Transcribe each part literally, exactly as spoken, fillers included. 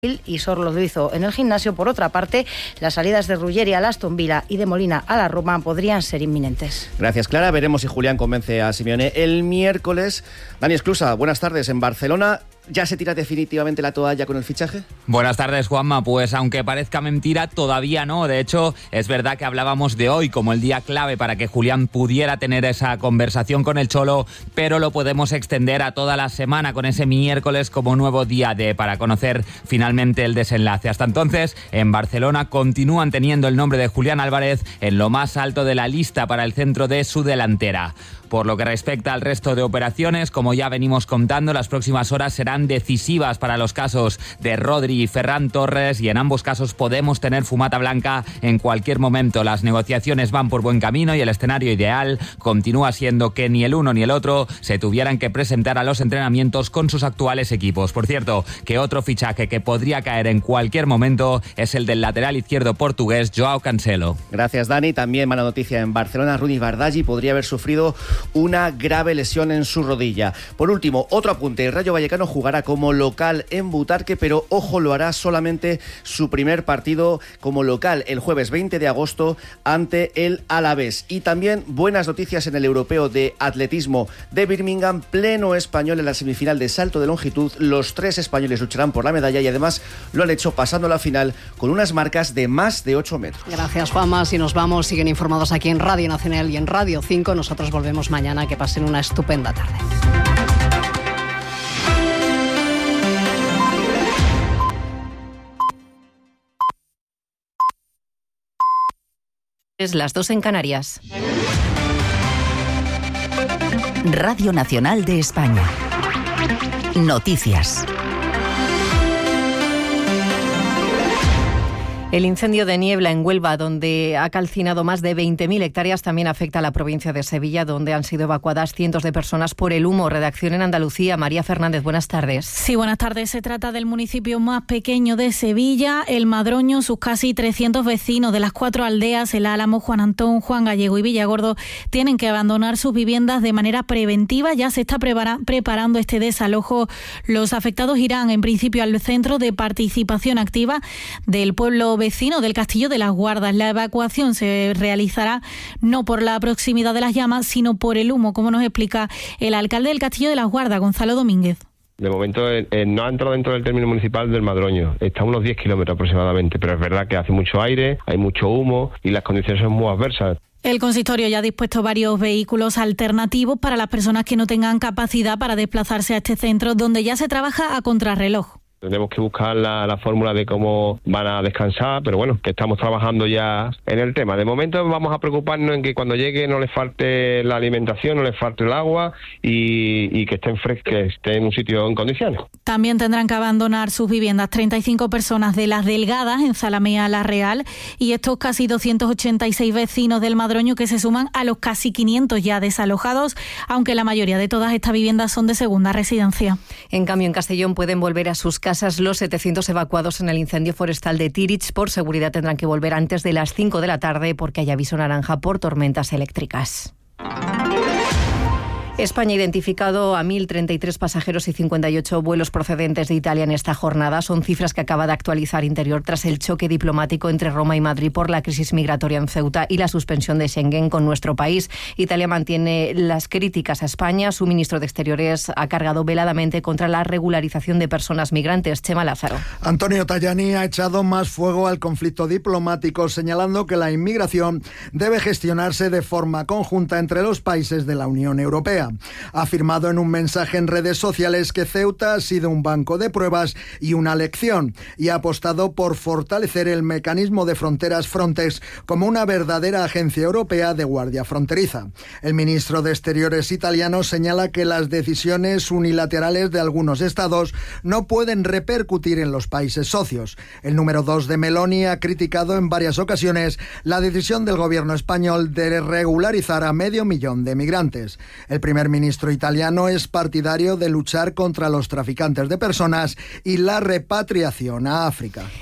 y Sorlo lo hizo en el gimnasio. Por otra parte, las salidas de Ruggeri al Aston Villa y de Molina a la Roma podrían ser inminentes. Gracias, Clara. Veremos si Julián convence a Simeone el miércoles. Dani Esclusa, buenas tardes. En Barcelona, ¿ya se tira definitivamente la toalla con el fichaje? Buenas tardes, Juanma. Pues aunque parezca mentira, todavía no. De hecho, es verdad que hablábamos de hoy como el día clave para que Julián pudiera tener esa conversación con el Cholo, pero lo podemos extender a toda la semana con ese miércoles como nuevo día D para conocer finalmente el desenlace. Hasta entonces, en Barcelona continúan teniendo el nombre de Julián Álvarez en lo más alto de la lista para el centro de su delantera. Por lo que respecta al resto de operaciones, como ya venimos contando, las próximas horas serán decisivas para los casos de Rodri y Ferran Torres, y en ambos casos podemos tener fumata blanca en cualquier momento. Las negociaciones van por buen camino y el escenario ideal continúa siendo que ni el uno ni el otro se tuvieran que presentar a los entrenamientos con sus actuales equipos. Por cierto, que otro fichaje que podría caer en cualquier momento es el del lateral izquierdo portugués Joao Cancelo. Gracias, Dani. También mala noticia en Barcelona. Rudi Bardghji podría haber sufrido una grave lesión en su rodilla. Por último, otro apunte. El Rayo Vallecano jugará como local en Butarque, pero ojo, lo hará solamente su primer partido como local el jueves veinte de agosto ante el Alavés. Y también buenas noticias en el europeo de atletismo de Birmingham, pleno español en la semifinal de salto de longitud. Los tres españoles lucharán por la medalla y además lo han hecho pasando la final con unas marcas de más de ocho metros. Gracias, Juanma. Si nos vamos, siguen informados aquí en Radio Nacional y en Radio cinco. Nosotros volvemos mañana. Que pasen una estupenda tarde. Es las dos en Canarias. Radio Nacional de España. Noticias. El incendio de niebla en Huelva, donde ha calcinado más de veinte mil hectáreas, también afecta a la provincia de Sevilla, donde han sido evacuadas cientos de personas por el humo. Redacción en Andalucía. María Fernández, buenas tardes. Sí, buenas tardes. Se trata del municipio más pequeño de Sevilla, El Madroño. Sus casi trescientos vecinos de las cuatro aldeas, El Álamo, Juan Antón, Juan Gallego y Villagordo, tienen que abandonar sus viviendas de manera preventiva. Ya se está prepara- preparando este desalojo. Los afectados irán, en principio, al Centro de Participación Activa del pueblo vecino del Castillo de las Guardas. La evacuación se realizará no por la proximidad de las llamas, sino por el humo, como nos explica el alcalde del Castillo de las Guardas, Gonzalo Domínguez. De momento eh, no ha entrado dentro del término municipal del Madroño, está a unos diez kilómetros aproximadamente, pero es verdad que hace mucho aire, hay mucho humo y las condiciones son muy adversas. El consistorio ya ha dispuesto varios vehículos alternativos para las personas que no tengan capacidad para desplazarse a este centro, donde ya se trabaja a contrarreloj. Tenemos que buscar la, la fórmula de cómo van a descansar, pero bueno, que estamos trabajando ya en el tema. De momento vamos a preocuparnos en que cuando llegue no les falte la alimentación, no les falte el agua y, y que estén frescos, que estén en un sitio en condiciones. También tendrán que abandonar sus viviendas treinta y cinco personas de Las Delgadas, en Zalamea La Real, y estos casi doscientos ochenta y seis vecinos del Madroño, que se suman a los casi quinientos ya desalojados, aunque la mayoría de todas estas viviendas son de segunda residencia. En cambio, en Castellón pueden volver a sus casas los setecientos evacuados en el incendio forestal de Tirich. Por seguridad tendrán que volver antes de las cinco de la tarde porque hay aviso naranja por tormentas eléctricas. España ha identificado a mil treinta y tres pasajeros y cincuenta y ocho vuelos procedentes de Italia en esta jornada. Son cifras que acaba de actualizar Interior tras el choque diplomático entre Roma y Madrid por la crisis migratoria en Ceuta y la suspensión de Schengen con nuestro país. Italia mantiene las críticas a España. Su ministro de Exteriores ha cargado veladamente contra la regularización de personas migrantes. Chema Lázaro. Antonio Tajani ha echado más fuego al conflicto diplomático, señalando que la inmigración debe gestionarse de forma conjunta entre los países de la Unión Europea. Ha afirmado en un mensaje en redes sociales que Ceuta ha sido un banco de pruebas y una lección, y ha apostado por fortalecer el mecanismo de fronteras Frontex como una verdadera agencia europea de guardia fronteriza. El ministro de Exteriores italiano señala que las decisiones unilaterales de algunos estados no pueden repercutir en los países socios. El número dos de Meloni ha criticado en varias ocasiones la decisión del gobierno español de regularizar a medio millón de migrantes. El primer ministro italiano es partidario de luchar contra los traficantes de personas y la repatriación a África.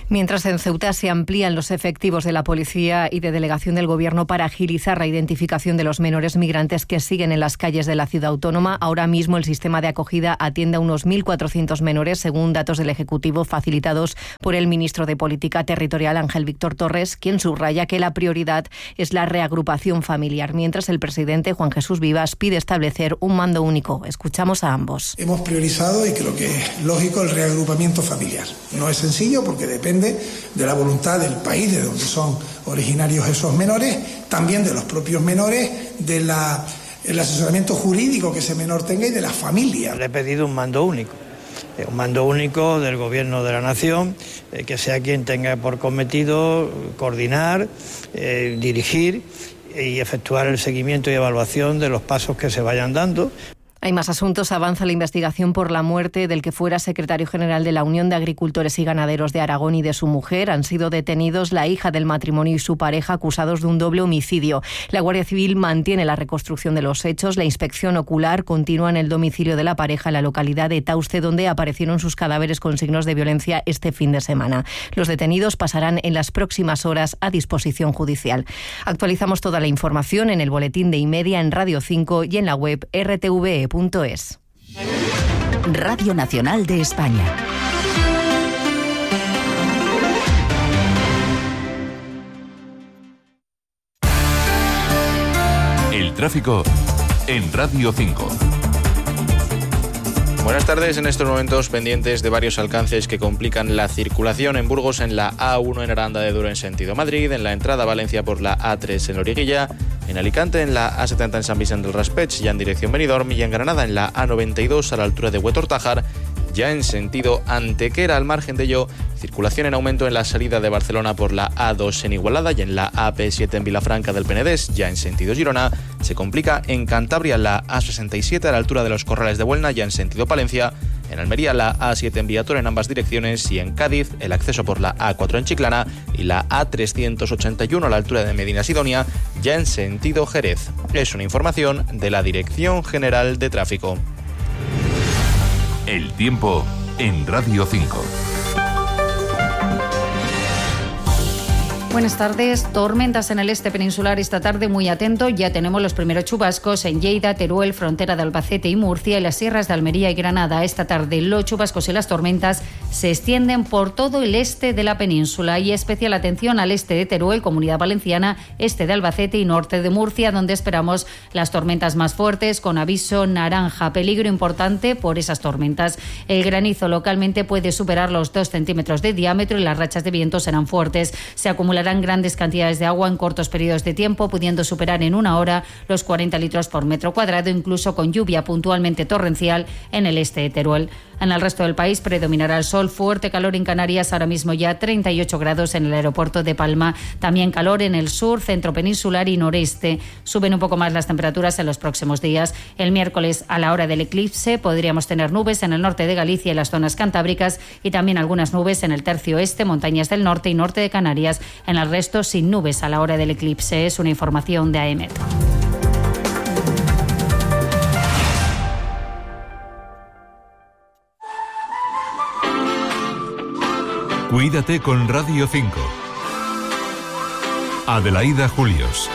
Mientras en Ceuta se amplían los efectivos de la policía y de delegación del Gobierno para agilizar la identificación de los menores migrantes que siguen en las calles de la ciudad autónoma, ahora mismo el sistema de acogida atiende a unos mil cuatrocientos menores, según datos del Ejecutivo facilitados por el ministro de Política Territorial, Ángel Víctor Torres, quien subraya que la prioridad es la reagrupación familiar, mientras el presidente Juan Jesús Vivas pide establecer un mando único. Escuchamos a ambos. Hemos priorizado, y creo que es lógico, el reagrupamiento familiar. No es sencillo porque depende de la voluntad del país de donde son originarios esos menores, también de los propios menores, de la, el asesoramiento jurídico que ese menor tenga y de la familia. Le he pedido un mando único, un mando único del Gobierno de la Nación, eh, que sea quien tenga por cometido coordinar, eh, dirigir y efectuar el seguimiento y evaluación de los pasos que se vayan dando. Hay más asuntos. Avanza la investigación por la muerte del que fuera secretario general de la Unión de Agricultores y Ganaderos de Aragón y de su mujer. Han sido detenidos la hija del matrimonio y su pareja, acusados de un doble homicidio. La Guardia Civil mantiene la reconstrucción de los hechos. La inspección ocular continúa en el domicilio de la pareja en la localidad de Tauste, donde aparecieron sus cadáveres con signos de violencia este fin de semana. Los detenidos pasarán en las próximas horas a disposición judicial. Actualizamos toda la información en el boletín de Imedia, en Radio cinco y en la web r t v e punto es. Radio Nacional de España. El tráfico en Radio cinco. Buenas tardes. En estos momentos pendientes de varios alcances que complican la circulación en Burgos, en la A uno en Aranda de Duero en sentido Madrid, en la entrada a Valencia por la A tres en Loriguilla, en Alicante en la A setenta en San Vicente del Raspeig ya en dirección Benidorm, y en Granada en la A noventa y dos a la altura de Huetortájar ya en sentido Antequera. Al margen de ello, circulación en aumento en la salida de Barcelona por la A dos en Igualada y en la A P siete en Vilafranca del Penedés ya en sentido Girona. Se complica en Cantabria la A sesenta y siete a la altura de los Corrales de Buelna ya en sentido Palencia. En Almería la A siete en Villator en ambas direcciones, y en Cádiz el acceso por la A cuatro en Chiclana y la A trescientos ochenta y uno a la altura de Medina Sidonia ya en sentido Jerez. Es una información de la Dirección General de Tráfico. El tiempo en Radio cinco. Buenas tardes. Tormentas en el este peninsular esta tarde, muy atento. Ya tenemos los primeros chubascos en Lleida, Teruel, frontera de Albacete y Murcia, y las sierras de Almería y Granada. Esta tarde los chubascos y las tormentas se extienden por todo el este de la península, y especial atención al este de Teruel, Comunidad Valenciana, este de Albacete y norte de Murcia, donde esperamos las tormentas más fuertes, con aviso naranja. Peligro importante por esas tormentas. El granizo localmente puede superar los dos centímetros de diámetro y las rachas de viento serán fuertes. Se acumularán grandes cantidades de agua en cortos periodos de tiempo, pudiendo superar en una hora los cuarenta litros por metro cuadrado, incluso con lluvia puntualmente torrencial en el este de Teruel. En el resto del país predominará el sol, fuerte calor en Canarias, ahora mismo ya treinta y ocho grados en el aeropuerto de Palma, también calor en el sur, centro peninsular y noreste. Suben un poco más las temperaturas en los próximos días. El miércoles, a la hora del eclipse, podríamos tener nubes en el norte de Galicia y las zonas cantábricas, y también algunas nubes en el tercio oeste, montañas del norte y norte de Canarias. En el resto, sin nubes a la hora del eclipse. Es una información de A E M E T. Cuídate con Radio cinco. Adelaida Julios.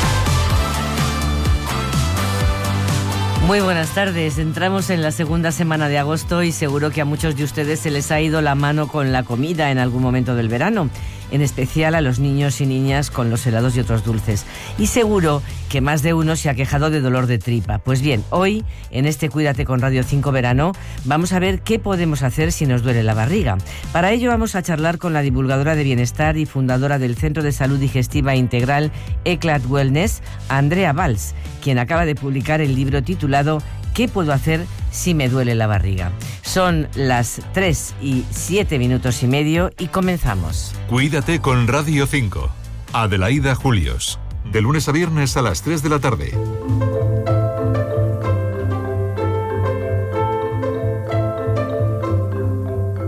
Muy buenas tardes. Entramos en la segunda semana de agosto y seguro que a muchos de ustedes se les ha ido la mano con la comida en algún momento del verano, en especial a los niños y niñas con los helados y otros dulces. Y seguro que más de uno se ha quejado de dolor de tripa. Pues bien, hoy, en este Cuídate con Radio cinco Verano, vamos a ver qué podemos hacer si nos duele la barriga. Para ello vamos a charlar con la divulgadora de bienestar y fundadora del Centro de Salud Digestiva Integral Eclat Wellness, Andrea Valls, quien acaba de publicar el libro titulado ¿Qué puedo hacer si me duele la barriga? Son las tres y siete minutos y medio y comenzamos. Cuídate con Radio cinco. Adelaida Julios. De lunes a viernes a las tres de la tarde.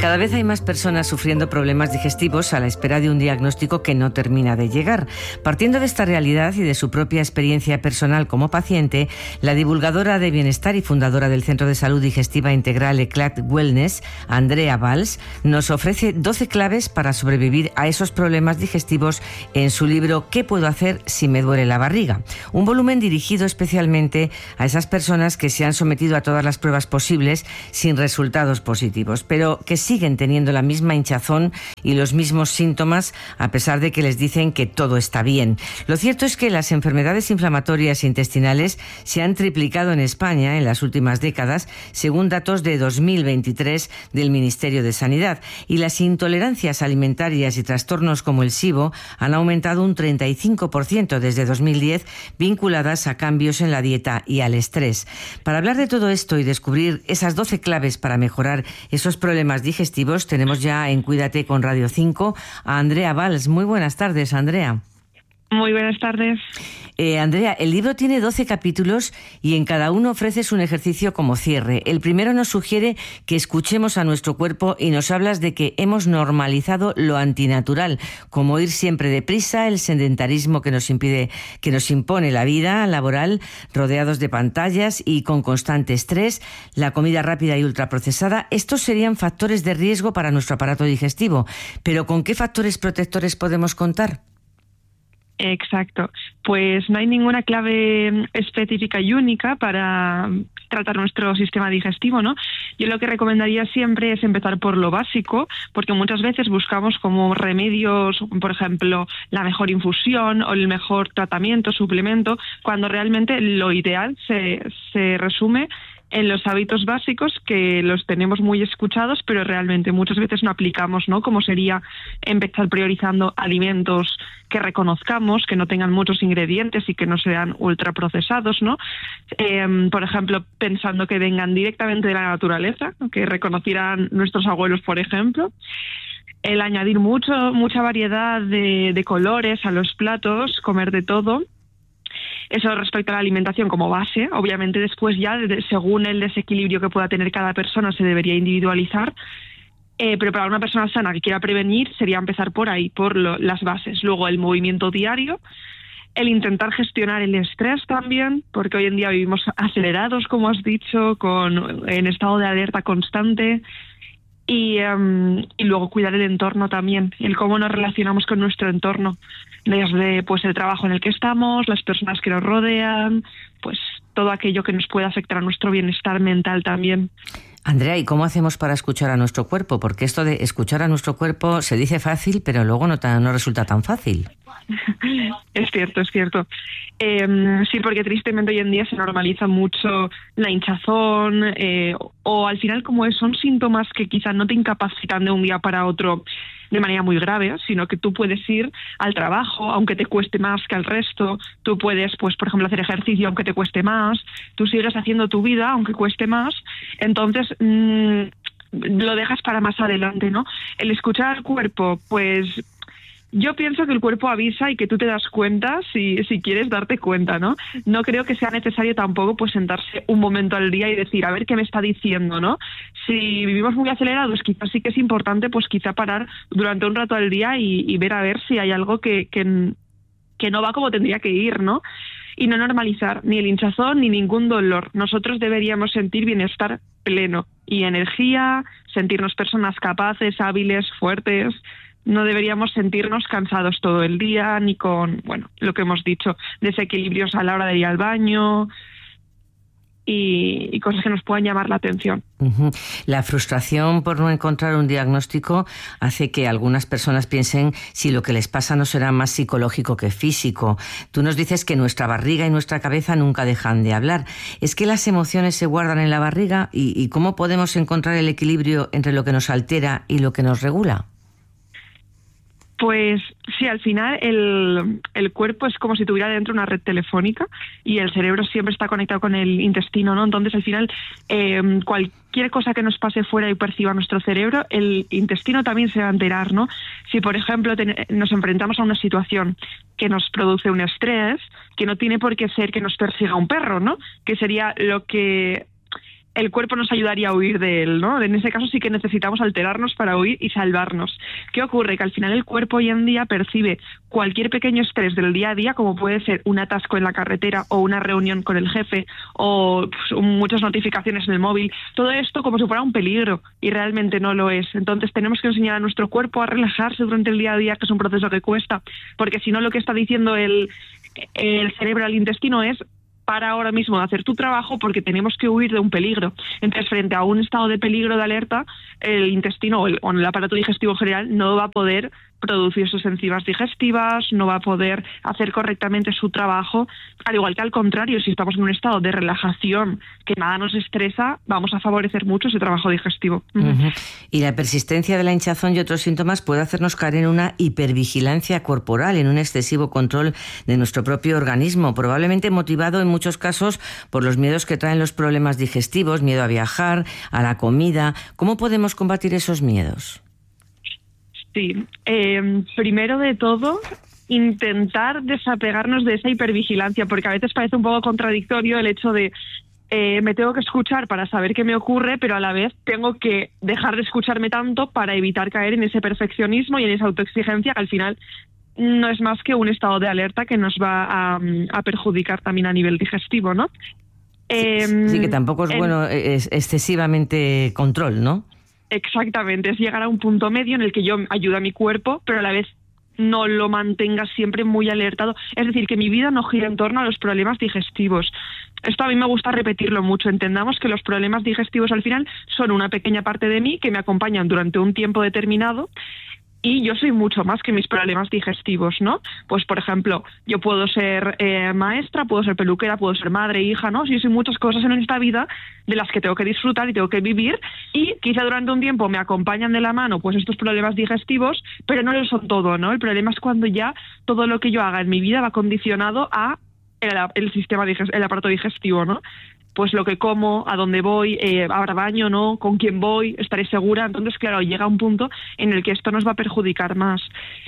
Cada vez hay más personas sufriendo problemas digestivos a la espera de un diagnóstico que no termina de llegar. Partiendo de esta realidad y de su propia experiencia personal como paciente, la divulgadora de bienestar y fundadora del Centro de Salud Digestiva Integral Eclat Wellness, Andrea Valls, nos ofrece doce claves para sobrevivir a esos problemas digestivos en su libro ¿Qué puedo hacer si me duele la barriga? Un volumen dirigido especialmente a esas personas que se han sometido a todas las pruebas posibles sin resultados positivos, pero que siguen teniendo la misma hinchazón y los mismos síntomas a pesar de que les dicen que todo está bien. Lo cierto es que las enfermedades inflamatorias intestinales se han triplicado en España en las últimas décadas, según datos de dos mil veintitrés del Ministerio de Sanidad, y las intolerancias alimentarias y trastornos como el SIBO han aumentado un treinta y cinco por ciento desde dos mil diez, vinculadas a cambios en la dieta y al estrés. Para hablar de todo esto y descubrir esas doce claves para mejorar esos problemas digestivos, tenemos ya en Cuídate con Radio cinco a Andrea Valls. Muy buenas tardes, Andrea. Muy buenas tardes. Eh, Andrea, el libro tiene doce capítulos y en cada uno ofreces un ejercicio como cierre. El primero nos sugiere que escuchemos a nuestro cuerpo y nos hablas de que hemos normalizado lo antinatural, como ir siempre deprisa, el sedentarismo que nos impide, que nos impone la vida laboral, rodeados de pantallas y con constante estrés, la comida rápida y ultraprocesada. Estos serían factores de riesgo para nuestro aparato digestivo. Pero ¿con qué factores protectores podemos contar? Exacto. Pues no hay ninguna clave específica y única para tratar nuestro sistema digestivo, ¿no? Yo lo que recomendaría siempre es empezar por lo básico, porque muchas veces buscamos como remedios, por ejemplo, la mejor infusión o el mejor tratamiento, suplemento, cuando realmente lo ideal se, se resume en los hábitos básicos, que los tenemos muy escuchados, pero realmente muchas veces no aplicamos, ¿no? Como sería empezar priorizando alimentos que reconozcamos, que no tengan muchos ingredientes y que no sean ultraprocesados, ¿no? Eh, por ejemplo, pensando que vengan directamente de la naturaleza, que reconocieran nuestros abuelos, por ejemplo. El añadir mucho, mucha variedad de, de colores a los platos, comer de todo. Eso respecto a la alimentación como base. Obviamente después ya, según el desequilibrio que pueda tener cada persona, se debería individualizar. Eh, pero para una persona sana que quiera prevenir sería empezar por ahí, por lo, las bases. Luego el movimiento diario, el intentar gestionar el estrés también, porque hoy en día vivimos acelerados, como has dicho, con en estado de alerta constante. Y, um, y luego cuidar el entorno también, el cómo nos relacionamos con nuestro entorno, desde pues el trabajo en el que estamos, las personas que nos rodean, pues todo aquello que nos puede afectar a nuestro bienestar mental también. Andrea, ¿y cómo hacemos para escuchar a nuestro cuerpo? Porque esto de escuchar a nuestro cuerpo se dice fácil, pero luego no, tan, no resulta tan fácil. Es cierto, es cierto. Eh, sí, porque tristemente hoy en día se normaliza mucho la hinchazón, eh, o al final como son síntomas que quizás no te incapacitan de un día para otro de manera muy grave, sino que tú puedes ir al trabajo aunque te cueste más que al resto, tú puedes, pues por ejemplo, hacer ejercicio aunque te cueste más, tú sigues haciendo tu vida aunque cueste más, entonces mmm, lo dejas para más adelante, ¿no? El escuchar al cuerpo, pues yo pienso que el cuerpo avisa y que tú te das cuenta si, si quieres darte cuenta, ¿no? No creo que sea necesario tampoco pues sentarse un momento al día y decir, a ver qué me está diciendo, ¿no? Si vivimos muy acelerados, quizás sí que es importante pues quizá parar durante un rato al día y, y ver a ver si hay algo que, que, que no va como tendría que ir, ¿no? Y no normalizar ni el hinchazón ni ningún dolor. Nosotros deberíamos sentir bienestar pleno y energía, sentirnos personas capaces, hábiles, fuertes. No deberíamos sentirnos cansados todo el día, ni con, bueno, lo que hemos dicho, desequilibrios a la hora de ir al baño y, y cosas que nos puedan llamar la atención. Uh-huh. La frustración por no encontrar un diagnóstico hace que algunas personas piensen si lo que les pasa no será más psicológico que físico. Tú nos dices que nuestra barriga y nuestra cabeza nunca dejan de hablar. ¿Es que las emociones se guardan en la barriga? ¿Y, y cómo podemos encontrar el equilibrio entre lo que nos altera y lo que nos regula? Pues sí, al final el, el cuerpo es como si tuviera dentro una red telefónica y el cerebro siempre está conectado con el intestino, ¿no? Entonces al final eh, cualquier cosa que nos pase fuera y perciba nuestro cerebro, el intestino también se va a enterar, ¿no? Si por ejemplo ten, nos enfrentamos a una situación que nos produce un estrés, que no tiene por qué ser que nos persiga un perro, ¿no? Que sería lo que el cuerpo nos ayudaría a huir de él, ¿no? En ese caso sí que necesitamos alterarnos para huir y salvarnos. ¿Qué ocurre? Que al final el cuerpo hoy en día percibe cualquier pequeño estrés del día a día, como puede ser un atasco en la carretera o una reunión con el jefe o pues, muchas notificaciones en el móvil, todo esto como si fuera un peligro y realmente no lo es. Entonces tenemos que enseñar a nuestro cuerpo a relajarse durante el día a día, que es un proceso que cuesta, porque si no lo que está diciendo el, el cerebro al intestino es: para ahora mismo de hacer tu trabajo porque tenemos que huir de un peligro. Entonces, frente a un estado de peligro, de alerta, el intestino o el, o el aparato digestivo en general no va a poder producir sus enzimas digestivas, no va a poder hacer correctamente su trabajo, al igual que al contrario, si estamos en un estado de relajación, que nada nos estresa, vamos a favorecer mucho ese trabajo digestivo. Uh-huh. Y la persistencia de la hinchazón y otros síntomas puede hacernos caer en una hipervigilancia corporal, en un excesivo control de nuestro propio organismo, probablemente motivado en muchos casos por los miedos que traen los problemas digestivos, miedo a viajar, a la comida. ¿Cómo podemos combatir esos miedos? Sí, eh, primero de todo, intentar desapegarnos de esa hipervigilancia, porque a veces parece un poco contradictorio el hecho de eh, me tengo que escuchar para saber qué me ocurre, pero a la vez tengo que dejar de escucharme tanto para evitar caer en ese perfeccionismo y en esa autoexigencia que al final no es más que un estado de alerta que nos va a, a perjudicar también a nivel digestivo, ¿no? Eh, sí, sí, que tampoco es en, bueno es excesivamente control, ¿no? Exactamente, es llegar a un punto medio en el que yo ayudo a mi cuerpo, pero a la vez no lo mantenga siempre muy alertado. Es decir, que mi vida no gira en torno a los problemas digestivos. Esto a mí me gusta repetirlo mucho. Entendamos que los problemas digestivos al final son una pequeña parte de mí que me acompañan durante un tiempo determinado. Y yo soy mucho más que mis problemas digestivos, ¿no? Pues, por ejemplo, yo puedo ser eh, maestra, puedo ser peluquera, puedo ser madre, hija, ¿no? Yo soy muchas cosas en esta vida de las que tengo que disfrutar y tengo que vivir, y quizá durante un tiempo me acompañan de la mano pues estos problemas digestivos, pero no lo son todo, ¿no? El problema es cuando ya todo lo que yo haga en mi vida va condicionado a el, el sistema, el aparato digestivo, ¿no? Pues lo que como, a dónde voy, eh, habrá baño, ¿no? Con quién voy, estaré segura. Entonces, claro, llega un punto en el que esto nos va a perjudicar más.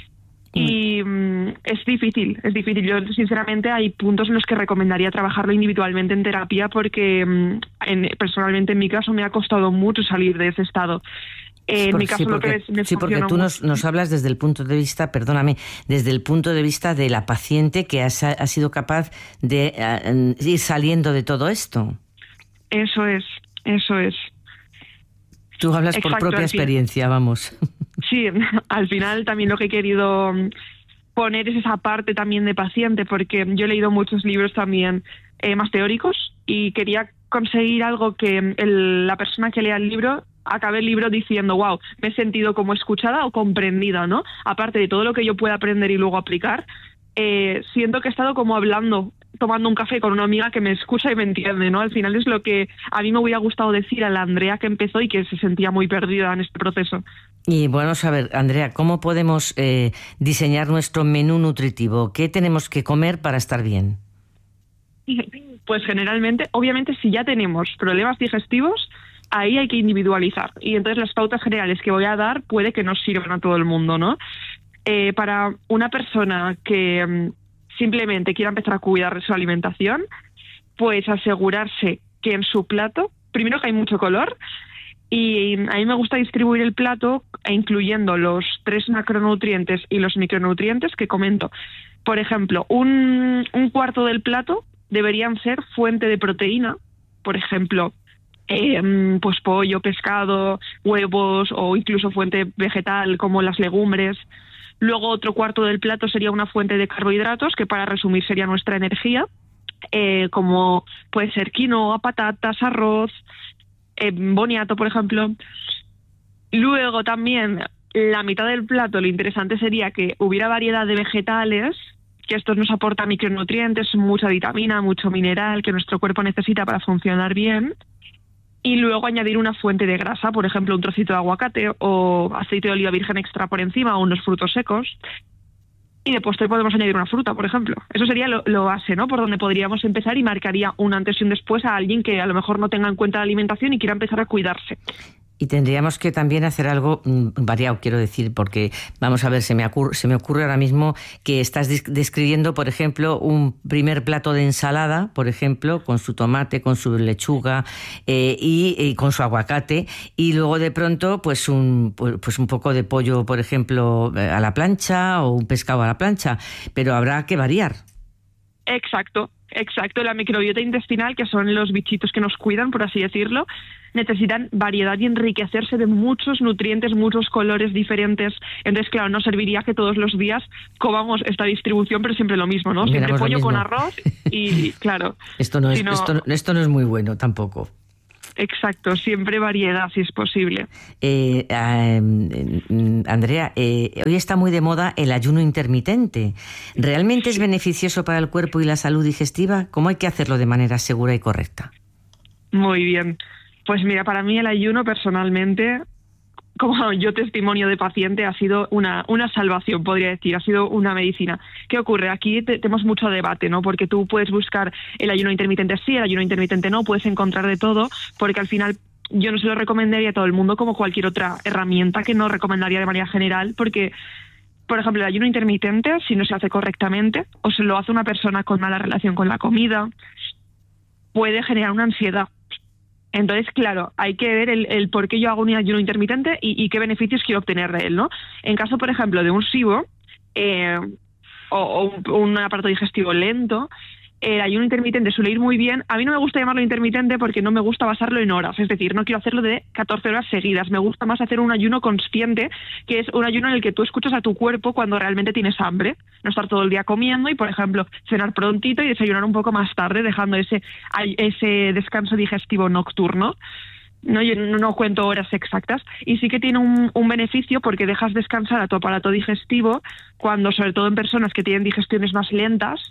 Y mm, es difícil, es difícil. Yo, sinceramente, hay puntos en los que recomendaría trabajarlo individualmente en terapia porque mm, en, personalmente, en mi caso, me ha costado mucho salir de ese estado. Eh, en mi caso, sí, porque, lo que es, me sí, porque tú nos, nos hablas desde el punto de vista, perdóname, desde el punto de vista de la paciente que ha, ha sido capaz de uh, ir saliendo de todo esto. Eso es, eso es. Tú hablas Exacto, por propia experiencia, vamos. Sí, al final también lo que he querido poner es esa parte también de paciente, porque yo he leído muchos libros también eh, más teóricos y quería conseguir algo que el, la persona que lea el libro acabe el libro diciendo, wow, me he sentido como escuchada o comprendida, ¿no? Aparte de todo lo que yo pueda aprender y luego aplicar, eh, siento que he estado como hablando, tomando un café con una amiga que me escucha y me entiende, ¿no? Al final es lo que a mí me hubiera gustado decir a la Andrea que empezó y que se sentía muy perdida en este proceso. Y bueno, a ver, Andrea, ¿cómo podemos eh, diseñar nuestro menú nutritivo? ¿Qué tenemos que comer para estar bien? Pues generalmente, obviamente, si ya tenemos problemas digestivos, ahí hay que individualizar. Y entonces las pautas generales que voy a dar puede que no sirvan a todo el mundo, ¿no? Eh, para una persona que um, simplemente quiera empezar a cuidar de su alimentación, pues asegurarse que en su plato, primero que hay mucho color, y a mí me gusta distribuir el plato incluyendo los tres macronutrientes y los micronutrientes que comento. Por ejemplo, un, un cuarto del plato deberían ser fuente de proteína, por ejemplo, Eh, pues pollo, pescado, huevos o incluso fuente vegetal como las legumbres. Luego otro cuarto del plato sería una fuente de carbohidratos que, para resumir, sería nuestra energía, eh, como puede ser quinoa, patatas, arroz, eh, boniato, por ejemplo. Luego también la mitad del plato, lo interesante sería que hubiera variedad de vegetales, que estos nos aportan micronutrientes, mucha vitamina, mucho mineral que nuestro cuerpo necesita para funcionar bien. Y luego añadir una fuente de grasa, por ejemplo, un trocito de aguacate o aceite de oliva virgen extra por encima o unos frutos secos. Y de postre podemos añadir una fruta, por ejemplo. Eso sería lo, lo base, ¿no? Por donde podríamos empezar y marcaría un antes y un después a alguien que a lo mejor no tenga en cuenta la alimentación y quiera empezar a cuidarse. Y tendríamos que también hacer algo mmm, variado, quiero decir, porque, vamos a ver, se me, ocurre, se me ocurre ahora mismo que estás describiendo, por ejemplo, un primer plato de ensalada, por ejemplo, con su tomate, con su lechuga eh, y, y con su aguacate, y luego de pronto pues un, pues un poco de pollo, por ejemplo, a la plancha o un pescado a la plancha, pero habrá que variar. Exacto. Exacto, la microbiota intestinal, que son los bichitos que nos cuidan, por así decirlo, necesitan variedad y enriquecerse de muchos nutrientes, muchos colores diferentes. Entonces, claro, no serviría que todos los días comamos esta distribución, pero siempre lo mismo, ¿no? Siempre Miramos pollo con arroz y, claro. Esto no es, sino... esto, esto no es muy bueno tampoco. Exacto, siempre variedad, si es posible. Eh, eh, Andrea, eh, hoy está muy de moda el ayuno intermitente. ¿Realmente es beneficioso para el cuerpo y la salud digestiva? ¿Cómo hay que hacerlo de manera segura y correcta? Muy bien. Pues mira, para mí el ayuno personalmente, como yo testimonio de paciente, ha sido una, una salvación, podría decir, ha sido una medicina. ¿Qué ocurre? Aquí te, tenemos mucho debate, ¿no? Porque tú puedes buscar el ayuno intermitente sí, el ayuno intermitente no, puedes encontrar de todo, porque al final yo no se lo recomendaría a todo el mundo como cualquier otra herramienta que no recomendaría de manera general, porque, por ejemplo, el ayuno intermitente, si no se hace correctamente, o se lo hace una persona con mala relación con la comida, puede generar una ansiedad. Entonces, claro, hay que ver el, el por qué yo hago un ayuno intermitente y, y qué beneficios quiero obtener de él, ¿no? En caso, por ejemplo, de un S I B O eh, o, o un, un aparato digestivo lento, el ayuno intermitente suele ir muy bien. A mí no me gusta llamarlo intermitente porque no me gusta basarlo en horas, es decir, no quiero hacerlo de catorce horas seguidas. Me gusta más hacer un ayuno consciente, que es un ayuno en el que tú escuchas a tu cuerpo cuando realmente tienes hambre, no estar todo el día comiendo y, por ejemplo, cenar prontito y desayunar un poco más tarde, dejando ese, ese descanso digestivo nocturno. No, yo no, no cuento horas exactas, y sí que tiene un, un beneficio porque dejas descansar a tu aparato digestivo cuando, sobre todo en personas que tienen digestiones más lentas,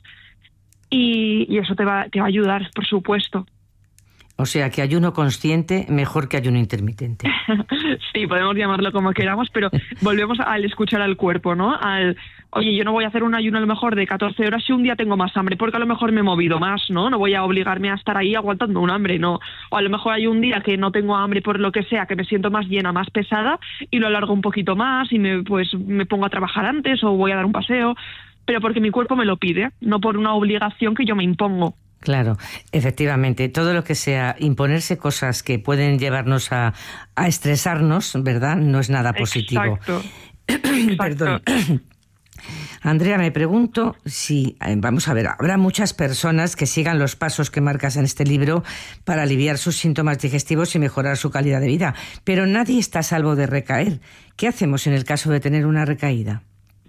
y, y eso te va, te va a ayudar, por supuesto. O sea, que ayuno consciente mejor que ayuno intermitente. Sí, podemos llamarlo como queramos, pero volvemos al escuchar al cuerpo, ¿no? Al, oye, yo no voy a hacer un ayuno a lo mejor de catorce horas si un día tengo más hambre, porque a lo mejor me he movido más, ¿no? No voy a obligarme a estar ahí aguantando un hambre, no. O a lo mejor hay un día que no tengo hambre por lo que sea, que me siento más llena, más pesada, y lo alargo un poquito más y me, pues, me pongo a trabajar antes o voy a dar un paseo, pero porque mi cuerpo me lo pide, no por una obligación que yo me impongo. Claro, efectivamente, todo lo que sea imponerse cosas que pueden llevarnos a, a estresarnos, ¿verdad? No es nada positivo. Exacto. Exacto. Perdón. Andrea, me pregunto si, vamos a ver, habrá muchas personas que sigan los pasos que marcas en este libro para aliviar sus síntomas digestivos y mejorar su calidad de vida, pero nadie está a salvo de recaer. ¿Qué hacemos en el caso de tener una recaída?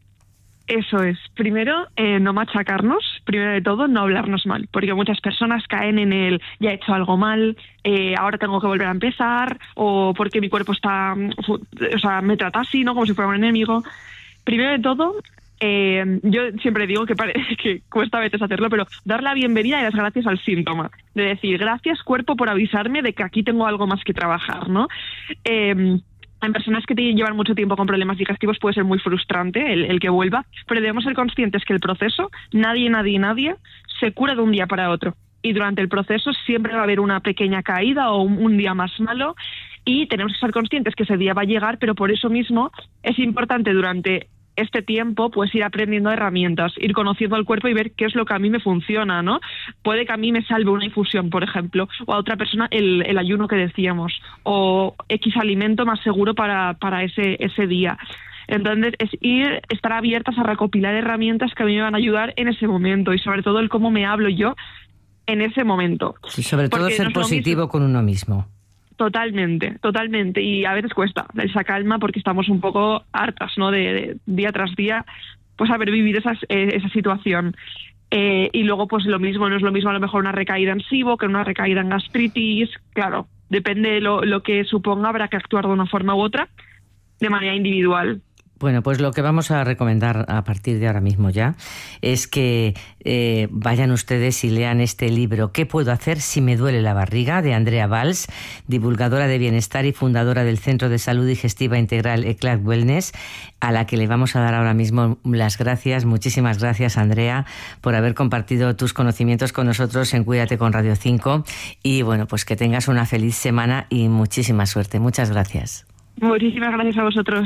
Eso es. Primero, eh, no machacarnos. Primero de todo, no hablarnos mal. Porque muchas personas caen en el ya he hecho algo mal, eh, ahora tengo que volver a empezar, o porque mi cuerpo está, o sea, me trata así, ¿no? Como si fuera un enemigo. Primero de todo, eh, yo siempre digo que, pare, que cuesta a veces hacerlo, pero dar la bienvenida y las gracias al síntoma. De decir, gracias cuerpo por avisarme de que aquí tengo algo más que trabajar, ¿no? Eh, En personas que te llevan mucho tiempo con problemas digestivos puede ser muy frustrante el, el que vuelva, pero debemos ser conscientes que el proceso, nadie, nadie, nadie se cura de un día para otro. Y durante el proceso siempre va a haber una pequeña caída o un, un día más malo, y tenemos que ser conscientes que ese día va a llegar, pero por eso mismo es importante durante este tiempo pues ir aprendiendo herramientas, ir conociendo al cuerpo y ver qué es lo que a mí me funciona, ¿no? Puede que a mí me salve una infusión, por ejemplo, o a otra persona el, el ayuno que decíamos, o X alimento más seguro para, para ese, ese día. Entonces es ir, estar abiertas a recopilar herramientas que a mí me van a ayudar en ese momento, y sobre todo el cómo me hablo yo en ese momento. Sí, sobre todo Porque ser no es lo positivo mismo. con uno mismo. Totalmente, totalmente. Y a veces cuesta esa calma porque estamos un poco hartas, ¿no? De, de día tras día, pues haber vivido esas, eh, esa situación. Eh, y luego, pues lo mismo, no es lo mismo a lo mejor una recaída en S I B O que una recaída en gastritis. Claro, depende de lo, lo que suponga, habrá que actuar de una forma u otra, de manera individual. Bueno, pues lo que vamos a recomendar a partir de ahora mismo ya es que eh, vayan ustedes y lean este libro, ¿Qué puedo hacer si me duele la barriga?, de Andrea Valls, divulgadora de bienestar y fundadora del Centro de Salud Digestiva Integral Eclat Wellness, a la que le vamos a dar ahora mismo las gracias. Muchísimas gracias, Andrea, por haber compartido tus conocimientos con nosotros en Cuídate con Radio cinco. Y bueno, pues que tengas una feliz semana y muchísima suerte. Muchas gracias. Muchísimas gracias a vosotros.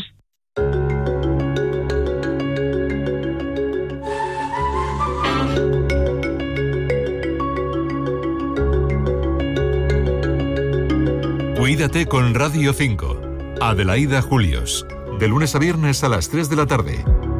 Cuídate con Radio cinco. Adelaida Julios. De lunes a viernes a las tres de la tarde.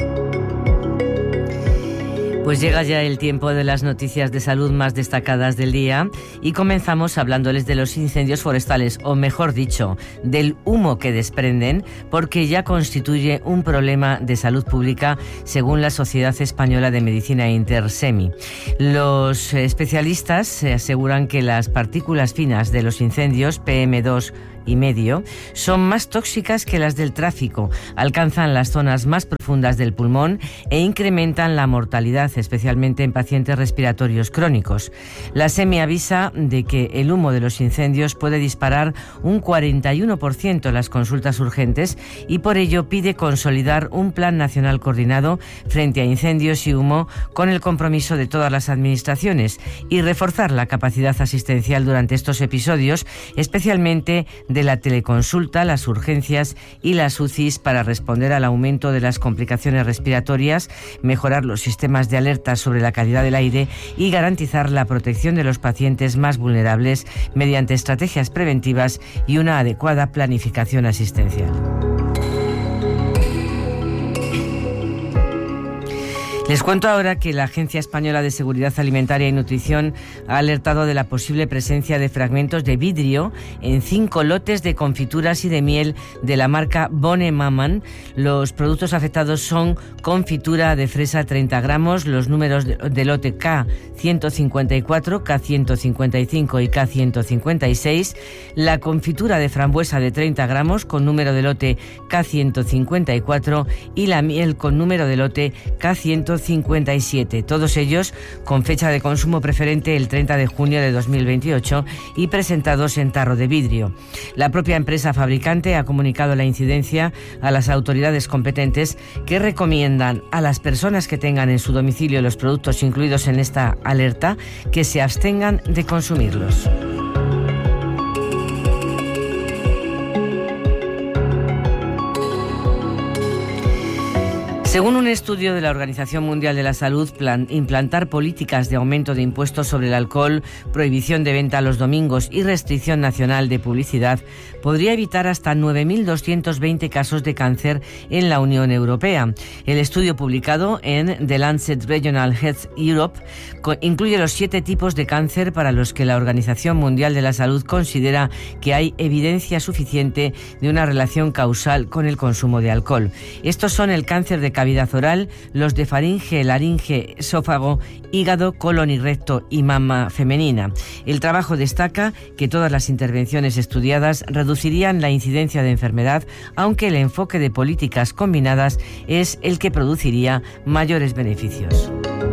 Pues llega ya el tiempo de las noticias de salud más destacadas del día y comenzamos hablándoles de los incendios forestales, o mejor dicho, del humo que desprenden, porque ya constituye un problema de salud pública según la Sociedad Española de Medicina Intersemi. Los especialistas aseguran que las partículas finas de los incendios, P M dos y medio, son más tóxicas que las del tráfico, alcanzan las zonas más profundas del pulmón e incrementan la mortalidad, especialmente en pacientes respiratorios crónicos. La SEMI avisa de que el humo de los incendios puede disparar un cuarenta y uno por ciento las consultas urgentes y por ello pide consolidar un plan nacional coordinado frente a incendios y humo con el compromiso de todas las administraciones y reforzar la capacidad asistencial durante estos episodios, especialmente de la teleconsulta, las urgencias y las U C Is para responder al aumento de las complicaciones respiratorias, mejorar los sistemas de alerta sobre la calidad del aire y garantizar la protección de los pacientes más vulnerables mediante estrategias preventivas y una adecuada planificación asistencial. Les cuento ahora que la Agencia Española de Seguridad Alimentaria y Nutrición ha alertado de la posible presencia de fragmentos de vidrio en cinco lotes de confituras y de miel de la marca Bonne Maman. Los productos afectados son confitura de fresa treinta gramos, los números de, de lote K ciento cincuenta y cuatro, K ciento cincuenta y cinco y K ciento cincuenta y seis, la confitura de frambuesa de treinta gramos con número de lote K ciento cincuenta y cuatro y la miel con número de lote K ciento cincuenta y siete, todos ellos con fecha de consumo preferente el treinta de junio de dos mil veintiocho y presentados en tarro de vidrio. La propia empresa fabricante ha comunicado la incidencia a las autoridades competentes, que recomiendan a las personas que tengan en su domicilio los productos incluidos en esta alerta que se abstengan de consumirlos. Según un estudio de la Organización Mundial de la Salud, plan, implantar políticas de aumento de impuestos sobre el alcohol, prohibición de venta los domingos y restricción nacional de publicidad podría evitar hasta nueve mil doscientos veinte casos de cáncer en la Unión Europea. El estudio publicado en The Lancet Regional Health Europe incluye los siete tipos de cáncer para los que la Organización Mundial de la Salud considera que hay evidencia suficiente de una relación causal con el consumo de alcohol. Estos son el cáncer de cavidad oral, los de faringe, laringe, esófago, hígado, colon y recto y mama femenina. El trabajo destaca que todas las intervenciones estudiadas reducirían la incidencia de enfermedad, aunque el enfoque de políticas combinadas es el que produciría mayores beneficios.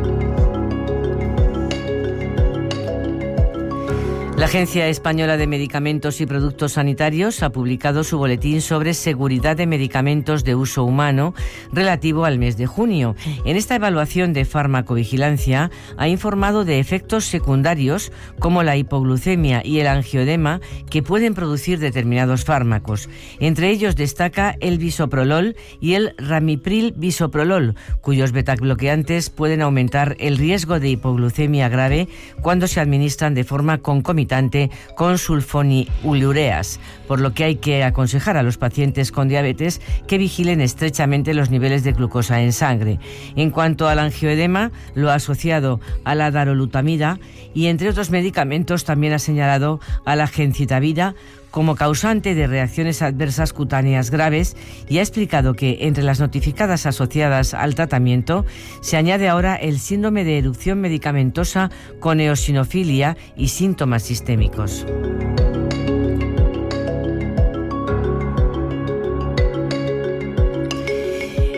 La Agencia Española de Medicamentos y Productos Sanitarios ha publicado su boletín sobre seguridad de medicamentos de uso humano relativo al mes de junio. En esta evaluación de farmacovigilancia ha informado de efectos secundarios como la hipoglucemia y el angioedema que pueden producir determinados fármacos. Entre ellos destaca el bisoprolol y el ramipril bisoprolol, cuyos betabloqueantes pueden aumentar el riesgo de hipoglucemia grave cuando se administran de forma concomitante con sulfonilureas, por lo que hay que aconsejar a los pacientes con diabetes que vigilen estrechamente los niveles de glucosa en sangre. En cuanto al angioedema, lo ha asociado a la darolutamida y, entre otros medicamentos, también ha señalado a la gencitabina como causante de reacciones adversas cutáneas graves y ha explicado que entre las notificadas asociadas al tratamiento se añade ahora el síndrome de erupción medicamentosa con eosinofilia y síntomas sistémicos.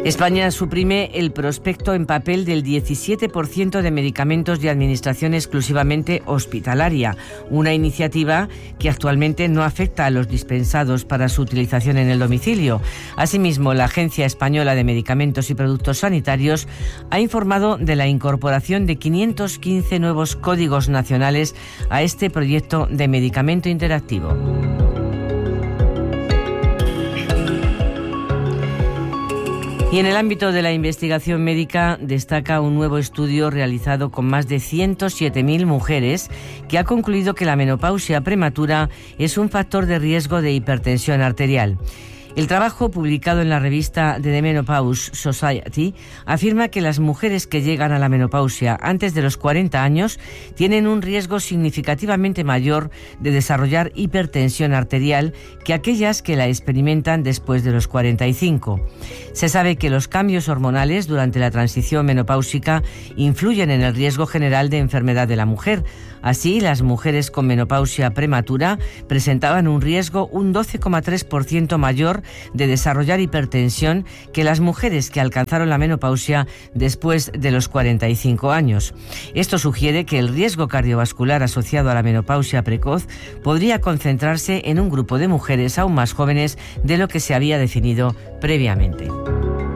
España suprime el prospecto en papel del diecisiete por ciento de medicamentos de administración exclusivamente hospitalaria, una iniciativa que actualmente no afecta a los dispensados para su utilización en el domicilio. Asimismo, la Agencia Española de Medicamentos y Productos Sanitarios ha informado de la incorporación de quinientos quince nuevos códigos nacionales a este proyecto de medicamento interactivo. Y en el ámbito de la investigación médica destaca un nuevo estudio realizado con más de ciento siete mil mujeres que ha concluido que la menopausia prematura es un factor de riesgo de hipertensión arterial. El trabajo, publicado en la revista The Menopause Society, afirma que las mujeres que llegan a la menopausia antes de los cuarenta años tienen un riesgo significativamente mayor de desarrollar hipertensión arterial que aquellas que la experimentan después de los cuarenta y cinco. Se sabe que los cambios hormonales durante la transición menopáusica influyen en el riesgo general de enfermedad de la mujer. Así, las mujeres con menopausia prematura presentaban un riesgo un doce coma tres por ciento mayor de desarrollar hipertensión que las mujeres que alcanzaron la menopausia después de los cuarenta y cinco años. Esto sugiere que el riesgo cardiovascular asociado a la menopausia precoz podría concentrarse en un grupo de mujeres aún más jóvenes de lo que se había definido previamente.